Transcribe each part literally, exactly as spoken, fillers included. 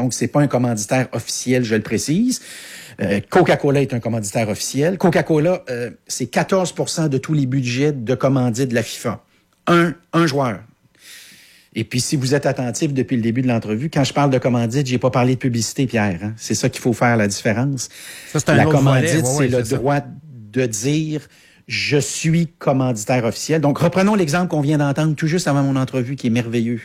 Donc, c'est pas un commanditaire officiel, je le précise. Euh, Coca-Cola est un commanditaire officiel. Coca-Cola, euh, c'est quatorze pour cent de tous les budgets de commandite de la FIFA. Un, un joueur. Et puis, si vous êtes attentif depuis le début de l'entrevue, quand je parle de commandite, j'ai pas parlé de publicité, Pierre. Hein? C'est ça qu'il faut faire la différence. Ça, c'est un la autre commandite, volet. Ouais, c'est ouais, le c'est droit ça. de dire « je suis commanditaire officiel ». Donc, reprenons l'exemple qu'on vient d'entendre tout juste avant mon entrevue, qui est merveilleux.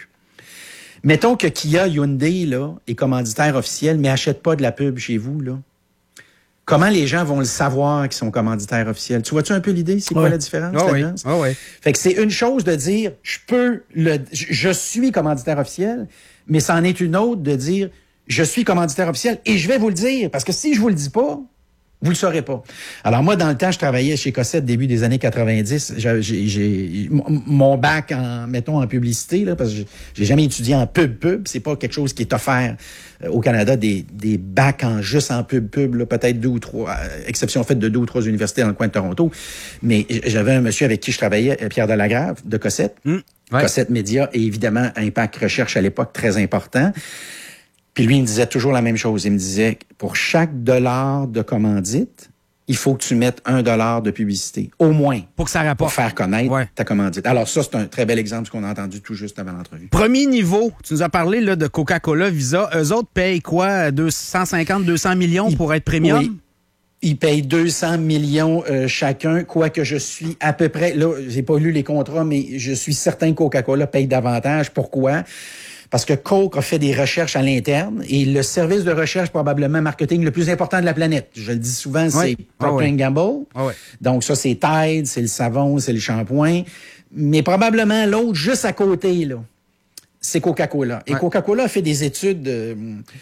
Mettons que Kia Hyundai là, est commanditaire officiel, mais achète pas de la pub chez vous, là. Comment les gens vont le savoir qu'ils sont commanditaires officiels? Tu vois-tu un peu l'idée? C'est quoi ouais. la différence? Oh, la oui. nuance? Oh, oui. Fait que c'est une chose de dire, je peux le, je suis commanditaire officiel, mais c'en est une autre de dire, je suis commanditaire officiel et je vais vous le dire, parce que si je vous le dis pas, vous le saurez pas. Alors moi, dans le temps, je travaillais chez Cossette début des années quatre-vingt-dix. J'ai, j'ai, j'ai mon bac en, mettons, en publicité, là, parce que j'ai, j'ai jamais étudié en pub-pub. C'est pas quelque chose qui est offert euh, au Canada, des, des bacs en juste en pub-pub, là, peut-être deux ou trois, euh, exception faite de deux ou trois universités dans le coin de Toronto. Mais j'avais un monsieur avec qui je travaillais, Pierre Delagrave, de Cossette. Mmh, ouais. Cossette Média et évidemment Impact Recherche à l'époque, très important. Puis lui, il me disait toujours la même chose. Il me disait, pour chaque dollar de commandite, il faut que tu mettes un dollar de publicité, au moins, pour que ça rapporte, pour faire connaître ouais. ta commandite. Alors ça, c'est un très bel exemple, ce qu'on a entendu tout juste avant l'entrevue. Premier niveau, tu nous as parlé là, de Coca-Cola, Visa. Eux autres payent quoi, deux cent cinquante, deux cents millions pour être premium? Oui. Ils payent deux cents millions euh, chacun, quoique je suis à peu près... Là, j'ai pas lu les contrats, mais je suis certain que Coca-Cola paye davantage. Pourquoi? Parce que Coke a fait des recherches à l'interne et le service de recherche probablement marketing le plus important de la planète. Je le dis souvent, c'est oui. Procter and Gamble. Ah oui. Donc ça, c'est Tide, c'est le savon, c'est le shampoing. Mais probablement l'autre, juste à côté, là, c'est Coca-Cola. Et ouais. Coca-Cola a fait des études... Euh,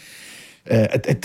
Euh,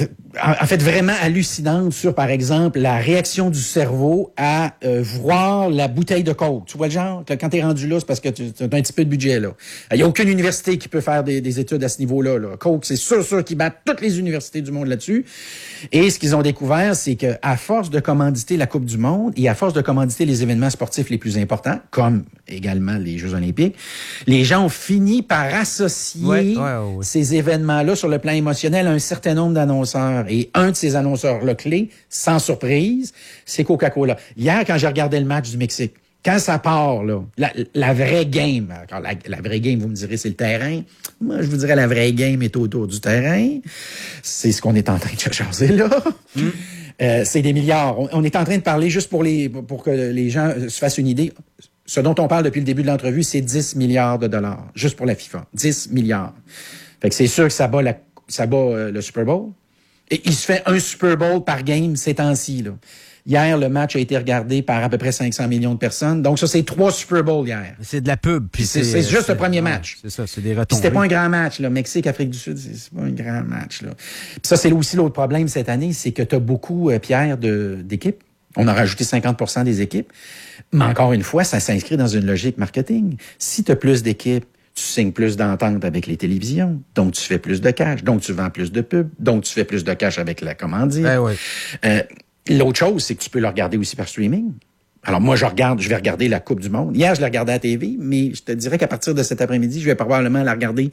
en fait, vraiment hallucinante sur, par exemple, la réaction du cerveau à euh, voir la bouteille de Coke. Tu vois le genre? Quand t'es rendu là, c'est parce que tu as un petit peu de budget, là. Il n'y a aucune université qui peut faire des, des études à ce niveau-là, là. Coke, c'est sûr, sûr qu'ils battent toutes les universités du monde là-dessus. Et ce qu'ils ont découvert, c'est que à force de commanditer la Coupe du Monde et à force de commanditer les événements sportifs les plus importants, comme également les Jeux olympiques, les gens ont fini par associer ouais, ouais, ouais. ces événements-là sur le plan émotionnel à un certain nombre d'annonceurs. Et un de ces annonceurs-là clés, sans surprise, c'est Coca-Cola. Hier, quand j'ai regardé le match du Mexique, quand ça part, là, la, la vraie game, alors la, la vraie game, vous me direz, c'est le terrain. Moi, je vous dirais, la vraie game est autour du terrain. C'est ce qu'on est en train de jaser là. Mm. Euh, c'est des milliards. On, on est en train de parler, juste pour les pour que les gens se fassent une idée, ce dont on parle depuis le début de l'entrevue, c'est dix milliards de dollars, juste pour la FIFA. dix milliards. Fait que c'est sûr que ça bat, la, ça bat euh, le Super Bowl. Et il se fait un Super Bowl par game ces temps-ci, là. Hier, le match a été regardé par à peu près cinq cents millions de personnes. Donc, ça, c'est trois Super Bowls hier. C'est de la pub. Puis c'est, c'est, c'est juste c'est, le premier match. C'est ça, c'est des retombées. Puis c'était pas un grand match, là. Mexique, Afrique du Sud, c'est, c'est pas un grand match, là. Puis ça, c'est aussi l'autre problème cette année, c'est que tu as beaucoup, euh, Pierre, de, d'équipes. On a rajouté cinquante pour cent des équipes. Mais encore une fois, ça s'inscrit dans une logique marketing. Si tu as plus d'équipes, tu signes plus d'ententes avec les télévisions, donc tu fais plus de cash, donc tu vends plus de pubs, donc tu fais plus de cash avec la commandite. Ben oui. Euh, l'autre chose, c'est que tu peux le regarder aussi par streaming. Alors moi, je regarde, je vais regarder la Coupe du Monde. Hier, je l'ai regardée à la T V, mais je te dirais qu'à partir de cet après-midi, je vais probablement la regarder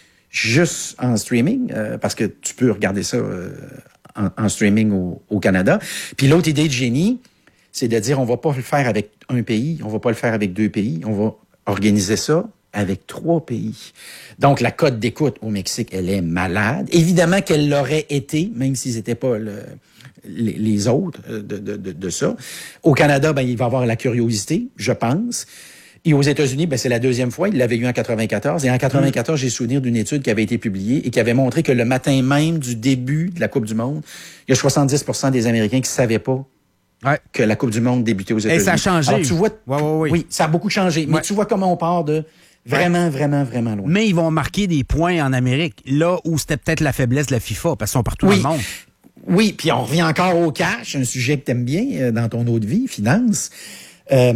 juste en streaming, euh, parce que tu peux regarder ça euh, en, en streaming au, au Canada. Puis l'autre idée de génie, c'est de dire on va pas le faire avec un pays, on va pas le faire avec deux pays, on va organiser ça avec trois pays. Donc, la cote d'écoute au Mexique, elle est malade. Évidemment qu'elle l'aurait été, même s'ils n'étaient pas le, les, les autres de, de, de, de ça. Au Canada, ben, il va y avoir la curiosité, je pense. Et aux États-Unis, ben, c'est la deuxième fois. Il l'avait eu en quatre-vingt-quatorze. Et en quatre-vingt-quatorze, mmh. j'ai souvenir d'une étude qui avait été publiée et qui avait montré que le matin même du début de la Coupe du Monde, il y a soixante-dix pour cent des Américains qui ne savaient pas ouais. que la Coupe du Monde débutait aux États-Unis. Et ça a changé. Alors, tu vois, ouais, ouais, ouais. Oui, ça a beaucoup changé. Mais ouais. tu vois comment on part de vraiment, ouais. vraiment, vraiment loin. Mais ils vont marquer des points en Amérique, là où c'était peut-être la faiblesse de la FIFA, parce qu'ils sont partout oui. dans le monde. Oui, puis on revient encore au cash, un sujet que tu aimes bien euh, dans ton eau de vie, finance. Euh,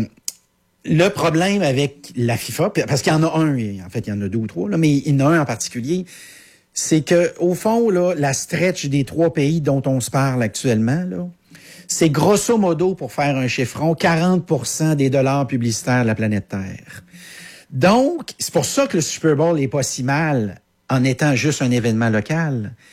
le problème avec la FIFA, parce qu'il y en a un, en fait, il y en a deux ou trois, là, mais il y en a un en particulier, c'est que au fond, là, la stretch des trois pays dont on se parle actuellement, là, c'est grosso modo, pour faire un chiffron, quarante pour cent des dollars publicitaires de la planète Terre. Donc, c'est pour ça que le Super Bowl n'est pas si mal en étant juste un événement local.